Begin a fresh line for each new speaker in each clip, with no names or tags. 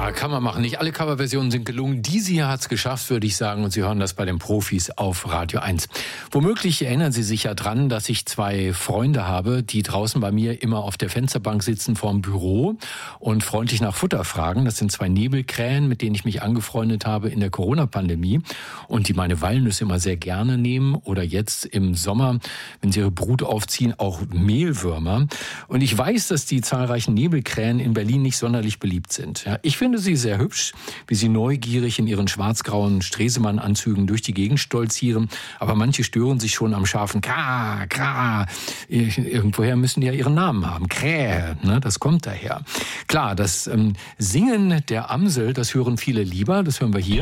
Ja, kann man machen. Nicht alle Coverversionen sind gelungen. Diese hier hat es geschafft, würde ich sagen. Und Sie hören das bei den Profis auf Radio 1. Womöglich erinnern Sie sich ja dran, dass ich 2 Freunde habe, die draußen bei mir immer auf der Fensterbank sitzen vorm Büro und freundlich nach Futter fragen. Das sind 2 Nebelkrähen, mit denen ich mich angefreundet habe in der Corona-Pandemie und die meine Walnüsse immer sehr gerne nehmen. Oder jetzt im Sommer, wenn sie ihre Brut aufziehen, auch Mehlwürmer. Und ich weiß, dass die zahlreichen Nebelkrähen in Berlin nicht sonderlich beliebt sind. Ja, ich finde sie sehr hübsch, wie sie neugierig in ihren schwarz-grauen Stresemann-Anzügen durch die Gegend stolzieren. Aber manche stören sich schon am scharfen Kra, Kra. Irgendwoher müssen die ja ihren Namen haben. Krähe, ne? Das kommt daher. Klar, das Singen der Amsel, das hören viele lieber. Das hören wir hier.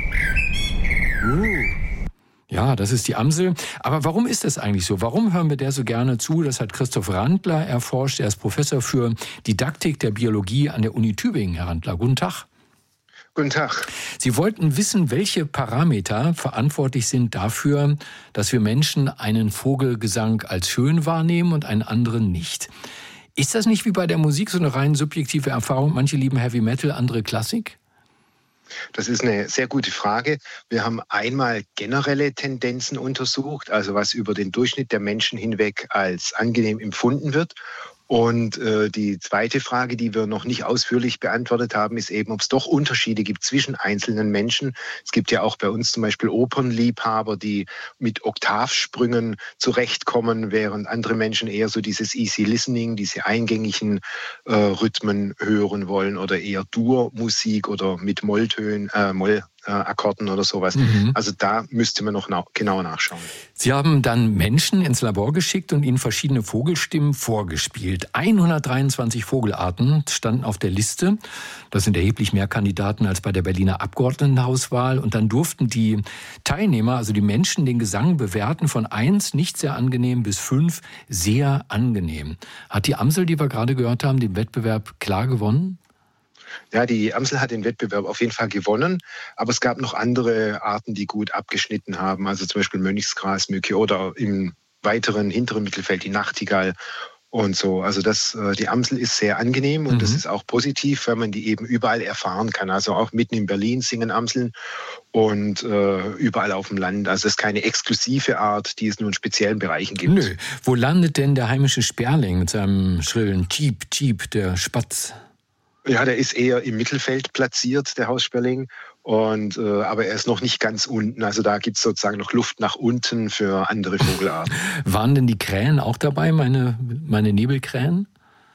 Ja, das ist die Amsel. Aber warum ist das eigentlich so? Warum hören wir der so gerne zu? Das hat Christoph Randler erforscht. Er ist Professor für Didaktik der Biologie an der Uni Tübingen. Herr Randler, guten Tag.
Guten Tag.
Sie wollten wissen, welche Parameter verantwortlich sind dafür, dass wir Menschen einen Vogelgesang als schön wahrnehmen und einen anderen nicht. Ist das nicht wie bei der Musik so eine rein subjektive Erfahrung? Manche lieben Heavy Metal, andere Klassik?
Das ist eine sehr gute Frage. Wir haben einmal generelle Tendenzen untersucht, also was über den Durchschnitt der Menschen hinweg als angenehm empfunden wird. Und die zweite Frage, die wir noch nicht ausführlich beantwortet haben, ist eben, ob es doch Unterschiede gibt zwischen einzelnen Menschen. Es gibt ja auch bei uns zum Beispiel Opernliebhaber, die mit Oktavsprüngen zurechtkommen, während andere Menschen eher so dieses Easy Listening, diese eingängigen Rhythmen hören wollen oder eher Dur-Musik oder mit Molltönen, Akkorden oder sowas. Also da müsste man noch genauer nachschauen.
Sie haben dann Menschen ins Labor geschickt und ihnen verschiedene Vogelstimmen vorgespielt. 123 Vogelarten standen auf der Liste. Das sind erheblich mehr Kandidaten als bei der Berliner Abgeordnetenhauswahl. Und dann durften die Teilnehmer, also die Menschen, den Gesang bewerten von 1, nicht sehr angenehm, bis 5, sehr angenehm. Hat die Amsel, die wir gerade gehört haben, den Wettbewerb klar gewonnen?
Ja, die Amsel hat den Wettbewerb auf jeden Fall gewonnen, aber es gab noch andere Arten, die gut abgeschnitten haben, also zum Beispiel Mönchsgrasmücke oder im weiteren hinteren Mittelfeld die Nachtigall und so. Also die Amsel ist sehr angenehm und das ist auch positiv, weil man die eben überall erfahren kann. Also auch mitten in Berlin singen Amseln und überall auf dem Land. Also es ist keine exklusive Art, die es nur in speziellen Bereichen gibt.
Nö. Wo landet denn der heimische Sperling mit seinem schrillen Cheep, Cheep, der Spatz?
Ja, der ist eher im Mittelfeld platziert, der Haussperling. Aber er ist noch nicht ganz unten. Also da gibt es sozusagen noch Luft nach unten für andere Vogelarten.
Waren denn die Krähen auch dabei, meine Nebelkrähen?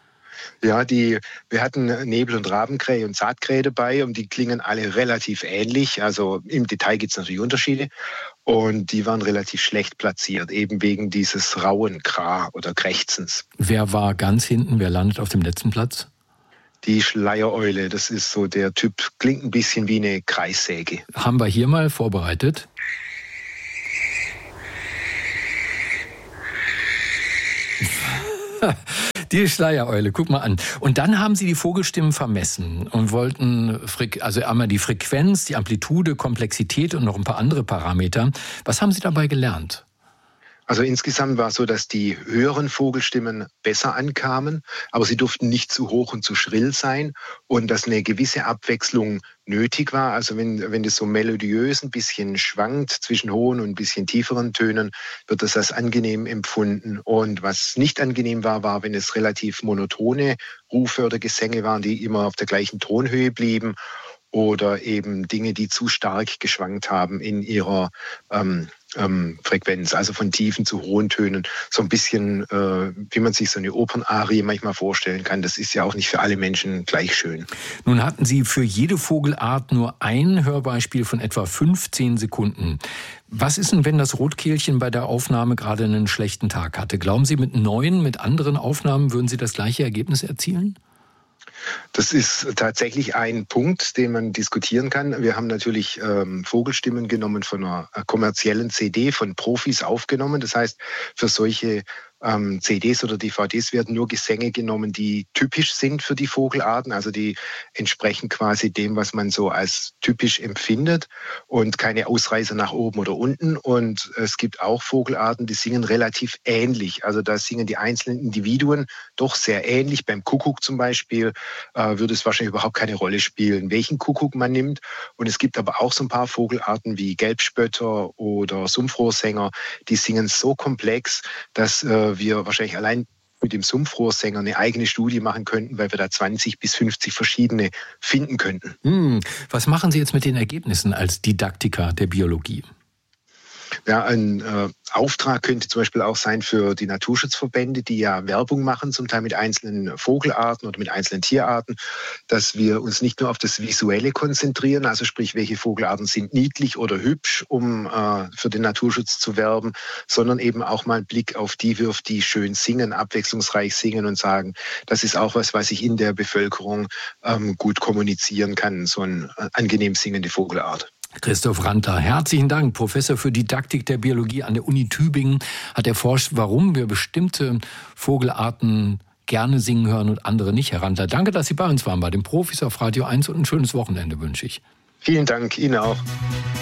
Ja, wir hatten Nebel- und Rabenkrähe und Saatkrähe dabei und die klingen alle relativ ähnlich. Also im Detail gibt es natürlich Unterschiede. Und die waren relativ schlecht platziert, eben wegen dieses rauen Kra oder Krächzens.
Wer war ganz hinten? Wer landet auf dem letzten Platz?
Die Schleiereule, das ist so der Typ, klingt ein bisschen wie eine Kreissäge.
Haben wir hier mal vorbereitet. Die Schleiereule, guck mal an. Und dann haben Sie die Vogelstimmen vermessen und wollten also einmal die Frequenz, die Amplitude, Komplexität und noch ein paar andere Parameter. Was haben Sie dabei gelernt?
Also insgesamt war es so, dass die höheren Vogelstimmen besser ankamen, aber sie durften nicht zu hoch und zu schrill sein und dass eine gewisse Abwechslung nötig war. Also wenn das so melodiös ein bisschen schwankt zwischen hohen und ein bisschen tieferen Tönen, wird das als angenehm empfunden. Und was nicht angenehm war, wenn es relativ monotone Rufe oder Gesänge waren, die immer auf der gleichen Tonhöhe blieben oder eben Dinge, die zu stark geschwankt haben in ihrer Frequenz, also von tiefen zu hohen Tönen, so ein bisschen, wie man sich so eine Opernarie manchmal vorstellen kann. Das ist ja auch nicht für alle Menschen gleich schön.
Nun hatten Sie für jede Vogelart nur ein Hörbeispiel von etwa 15 Sekunden. Was ist denn, wenn das Rotkehlchen bei der Aufnahme gerade einen schlechten Tag hatte? Glauben Sie, mit anderen Aufnahmen würden Sie das gleiche Ergebnis erzielen?
Das ist tatsächlich ein Punkt, den man diskutieren kann. Wir haben natürlich Vogelstimmen genommen von einer kommerziellen CD, von Profis aufgenommen. Das heißt, für solche CDs oder DVDs werden nur Gesänge genommen, die typisch sind für die Vogelarten, also die entsprechen quasi dem, was man so als typisch empfindet und keine Ausreißer nach oben oder unten. Und es gibt auch Vogelarten, die singen relativ ähnlich. Also da singen die einzelnen Individuen doch sehr ähnlich. Beim Kuckuck zum Beispiel würde es wahrscheinlich überhaupt keine Rolle spielen, welchen Kuckuck man nimmt. Und es gibt aber auch so ein paar Vogelarten wie Gelbspötter oder Sumpfrohrsänger, die singen so komplex, dass wir wahrscheinlich allein mit dem Sumpfrohrsänger eine eigene Studie machen könnten, weil wir da 20 bis 50 verschiedene finden könnten.
Was machen Sie jetzt mit den Ergebnissen als Didaktiker der Biologie?
Ja, ein Auftrag könnte zum Beispiel auch sein für die Naturschutzverbände, die ja Werbung machen, zum Teil mit einzelnen Vogelarten oder mit einzelnen Tierarten, dass wir uns nicht nur auf das Visuelle konzentrieren, also sprich, welche Vogelarten sind niedlich oder hübsch, um für den Naturschutz zu werben, sondern eben auch mal einen Blick auf die wirft, die schön singen, abwechslungsreich singen und sagen, das ist auch was ich in der Bevölkerung gut kommunizieren kann, so eine angenehm singende Vogelart.
Christoph Rantler, herzlichen Dank. Professor für Didaktik der Biologie an der Uni Tübingen, hat erforscht, warum wir bestimmte Vogelarten gerne singen hören und andere nicht. Herr Rantler, danke, dass Sie bei uns waren, bei den Profis auf Radio 1 und ein schönes Wochenende wünsche ich.
Vielen Dank, Ihnen auch.